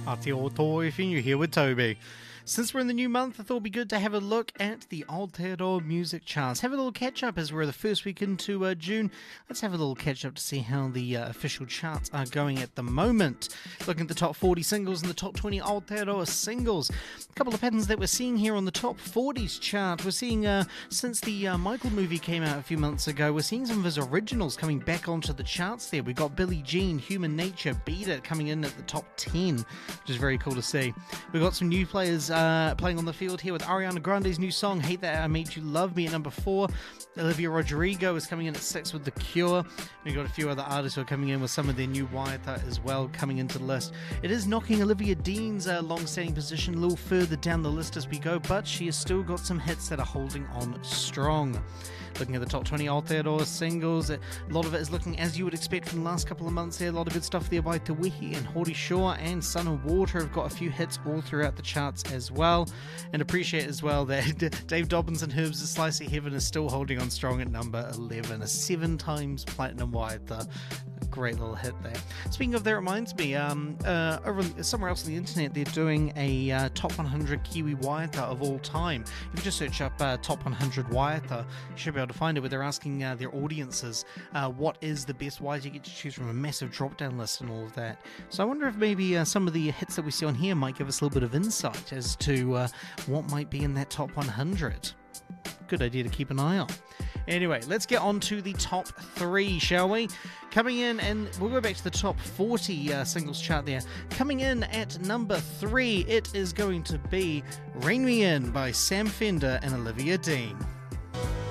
Aotearoa, you're here with Toby. Since we're in the new month, I thought it'd be good to have a look at the Aotearoa music charts. Have a little catch-up as we're the first week into June. Let's have a little catch-up to see how the official charts are going at the moment. Looking at the top 40 singles and the top 20 Aotearoa singles. A couple of patterns that we're seeing here on the top 40s chart. We're seeing, since the Michael movie came out a few months ago, we're seeing some of his originals coming back onto the charts there. We've got Billie Jean, Human Nature, Beat It coming in at the top 10, which is very cool to see. We've got some new players playing on the field here with Ariana Grande's new song, Hate That I Made You Love Me, at number 4. Olivia Rodrigo is coming in at 6 with The Cure. We've got a few other artists who are coming in with some of their new Waiata as well coming into the list. It is knocking Olivia Dean's long-standing position a little further down the list as we go, but she has still got some hits that are holding on strong. Looking at the top 20 Aotearoa singles, a lot of it is looking as you would expect from the last couple of months there. A lot of good stuff there by Te Wihi and Hori Shore, and Sun and Water have got a few hits all throughout the charts as well. And appreciate as well that Dave Dobbins and Herbs' Slice of Heaven is still holding on strong at number 11, a 7 times platinum Waiata. Great little hit there. Speaking of that, reminds me, over somewhere else on the internet, they're doing a top 100 Kiwi Waiata of all time. If you just search up top 100 Waiata, you should be able to find it, where they're asking their audiences what is the best Waiata. You get to choose from a massive drop-down list and all of that. So I wonder if maybe some of the hits that we see on here might give us a little bit of insight as to what might be in that top 100. Good idea to keep an eye on. Anyway, let's get on to the top 3, shall we? Coming in, and we'll go back to the top 40 singles chart there. Coming in at number 3, it is going to be Rain Me In by Sam Fender and Olivia Dean.